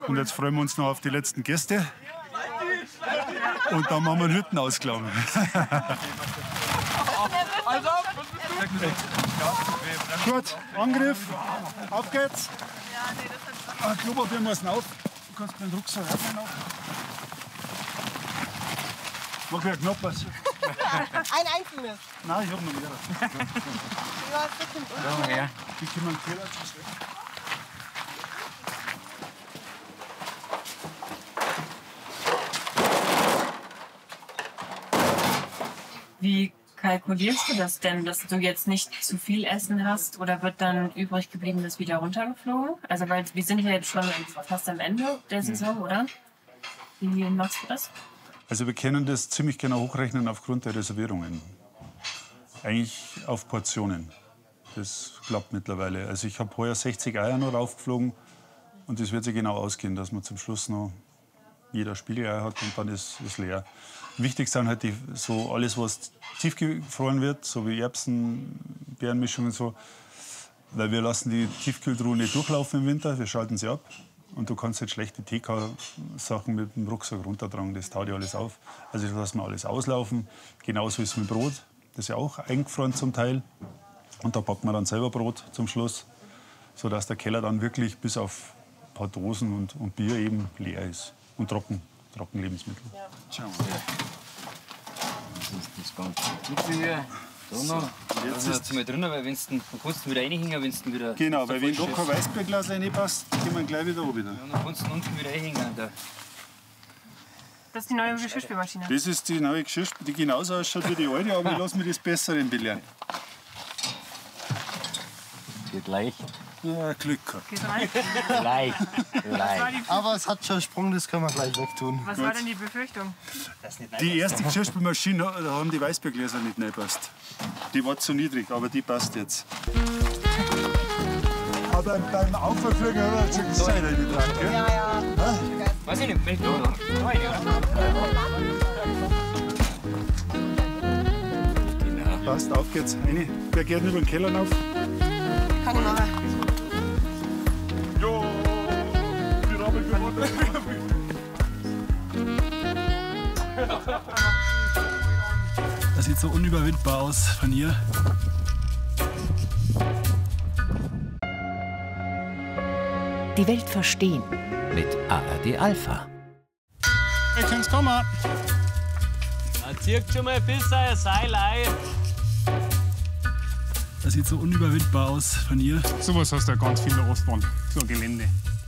Und jetzt freuen wir uns noch auf die letzten Gäste. Und dann machen wir einen Hüttenausklang. Gut, Angriff. Auf geht's. Klopapier müssen auf. Du kannst meinen Rucksack auch. Mach mir knapp was. Ein einzelnes. Nein, ich hab noch mehr. Ja, das stimmt. Komm her. Die können wir einen Keller zuschreiben. Wie kalkulierst du das denn, dass du jetzt nicht zu viel Essen hast oder wird dann übrig gebliebenes wieder runtergeflogen? Also weil wir sind ja jetzt schon fast am Ende der Saison, oder? Wie machst du das? Also wir können das ziemlich genau hochrechnen aufgrund der Reservierungen. Eigentlich auf Portionen. Das klappt mittlerweile. Also ich habe heuer 60 Eier noch raufgeflogen und das wird sich genau ausgehen, dass man zum Schluss noch jeder Spiegeleier hat und dann ist es leer. Wichtig sind halt so alles, was tiefgefroren wird, so wie Erbsen, Beerenmischung und so. Weil wir lassen die Tiefkühltruhe nicht durchlaufen im Winter, wir schalten sie ab. Und du kannst jetzt schlechte TK-Sachen mit dem Rucksack runtertragen, das taut ja alles auf. Also das lassen wir alles auslaufen. Genauso ist es mit Brot, das ist ja auch eingefroren zum Teil. Und da backen wir dann selber Brot zum Schluss, sodass der Keller dann wirklich bis auf ein paar Dosen und Bier eben leer ist. Und Trockenlebensmittel. Ja. Schauen wir mal. Das ist das ganze Gute hier. Da noch. Jetzt ist es mal drin, weil wenn du kannst wieder reinhängen, wenn du wieder. Genau, weil wenn da kein Weißbierglas reinpasst, gehen wir gleich wieder runter. Ja, dann kannst du unten wieder reinhängen. Da. Das ist die neue Geschirrspülmaschine. Das ist die neue Geschirrspülmaschine, die genauso ausschaut wie die alte, aber ich lasse mir das Bessere belehren. Geht leicht. Ja, Glück gehabt. Geht rein. Leicht. Aber es hat schon einen Sprung, das können wir gleich wegtun. Was war denn die Befürchtung? Die erste Geschirrspülmaschine, da haben die Weißbiergläser nicht reingepasst. Die war zu niedrig, aber die passt jetzt. Aber beim Aufverflügen hat er schon gesagt, nicht dran, gell? Ja, ja. Weiß ich nicht, wenn du Genau. Passt, auf geht's. Rein. Wer geht über den Keller rauf? Kann ich machen. Jo, wir haben gewonnen. Das sieht so unüberwindbar aus von hier. Die Welt verstehen mit ARD Alpha. Ihr könnt's kommen. Zieht schon mal ein bisschen ein Seil ein. Das sieht so unüberwindbar aus von hier. Sowas hast du ja ganz viel in der Ostbahn, so ein Gelände.